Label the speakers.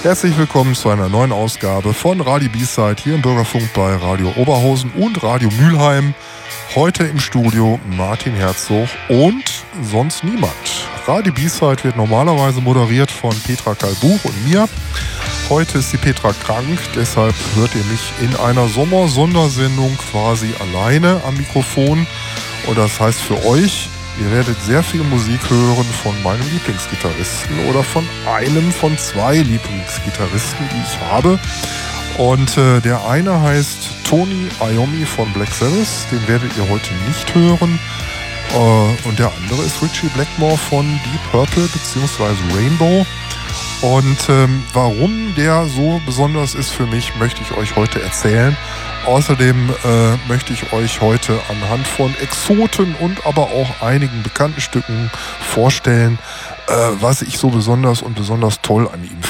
Speaker 1: Herzlich willkommen zu einer neuen Ausgabe von Radio B-Side hier im Bürgerfunk bei Radio Oberhausen und Radio Mülheim. Heute im Studio Martin Herzog und sonst niemand. Radio B-Side wird normalerweise moderiert von Petra Kalbuch und mir. Heute ist die Petra krank, deshalb hört ihr mich in einer Sommer-Sondersendung quasi alleine am Mikrofon. Und das heißt für euch, ihr werdet sehr viel Musik hören von meinem Lieblingsgitarristen oder von einem von zwei Lieblingsgitarristen, die ich habe. Und der eine heißt Tony Iommi von Black Sabbath, den werdet ihr heute nicht hören. Und der andere ist Ritchie Blackmore von Deep Purple bzw. Rainbow. Und warum der so besonders ist für mich, möchte ich euch heute erzählen. Außerdem möchte ich euch heute anhand von Exoten und aber auch einigen bekannten Stücken vorstellen, was ich so besonders und besonders toll an ihm